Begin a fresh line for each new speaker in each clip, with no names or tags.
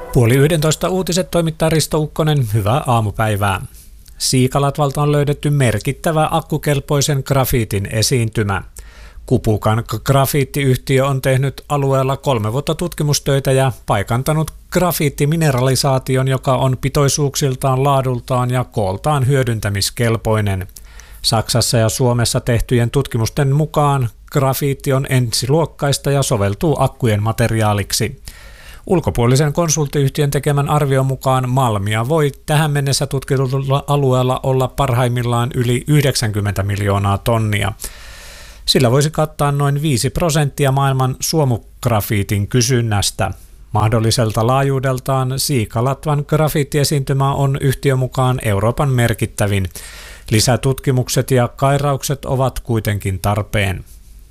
10:30 uutiset toimittaa Risto Ukkonen. Hyvää aamupäivää. Siikalatvalta on löydetty merkittävä akkukelpoisen grafiitin esiintymä. Kupukan grafiittiyhtiö on tehnyt alueella 3 vuotta tutkimustöitä ja paikantanut grafiittimineralisaation, joka on pitoisuuksiltaan, laadultaan ja kooltaan hyödyntämiskelpoinen. Saksassa ja Suomessa tehtyjen tutkimusten mukaan grafiitti on ensiluokkaista ja soveltuu akkujen materiaaliksi. Ulkopuolisen konsulttiyhtiön tekemän arvion mukaan malmia voi tähän mennessä tutkitulla alueella olla parhaimmillaan yli 90 miljoonaa tonnia. Sillä voisi kattaa noin 5% maailman suomugrafiitin kysynnästä. Mahdolliselta laajuudeltaan Siikalatvan grafiittiesiintymä on yhtiön mukaan Euroopan merkittävin. Lisätutkimukset ja kairaukset ovat kuitenkin tarpeen.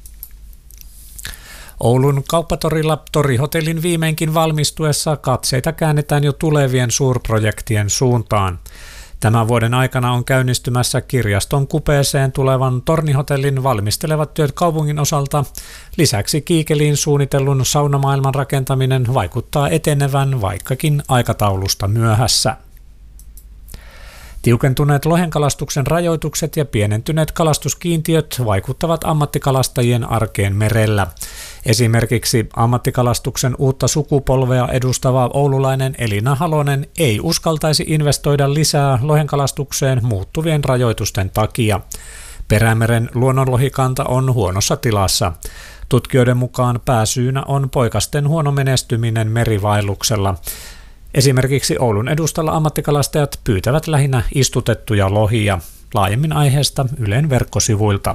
Oulun kauppatorilla Torihotellin viimeinkin valmistuessa katseita käännetään jo tulevien suurprojektien suuntaan. Tämän vuoden aikana on käynnistymässä kirjaston kupeeseen tulevan Tornihotellin valmistelevat työt kaupungin osalta. Lisäksi Kiikeliin suunnitellun saunamaailman rakentaminen vaikuttaa etenevän, vaikkakin aikataulusta myöhässä. Tiukentuneet lohenkalastuksen rajoitukset ja pienentyneet kalastuskiintiöt vaikuttavat ammattikalastajien arkeen merellä. Esimerkiksi ammattikalastuksen uutta sukupolvea edustava oululainen Elina Halonen ei uskaltaisi investoida lisää lohenkalastukseen muuttuvien rajoitusten takia. Perämeren luonnonlohikanta on huonossa tilassa. Tutkijoiden mukaan pääsyynä on poikasten huono menestyminen merivaelluksella. Esimerkiksi Oulun edustalla ammattikalastajat pyytävät lähinnä istutettuja lohia. Laajemmin aiheesta Ylen verkkosivuilta.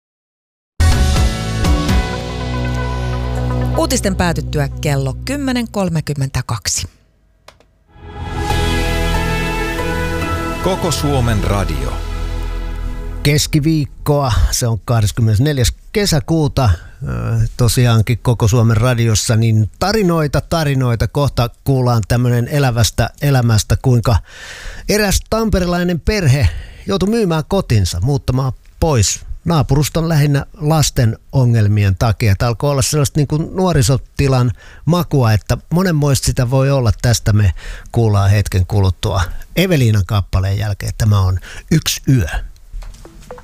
Uutisten päätyttyä kello 10.32.
Koko Suomen radio.
Keskiviikkoa, se on 24. kesäkuuta, tosiaankin Koko Suomen radiossa, niin tarinoita. Kohta kuullaan tämmöinen elävästä elämästä, kuinka eräs tamperilainen perhe joutui myymään kotinsa, muuttamaan pois naapuruston lähinnä lasten ongelmien takia. Tämä alkoi olla sellaista niin kuin nuorisotilan makua, että monenmoista sitä voi olla. Tästä me kuullaan hetken kuluttua Eveliinan kappaleen jälkeen. Tämä on Yksi yö.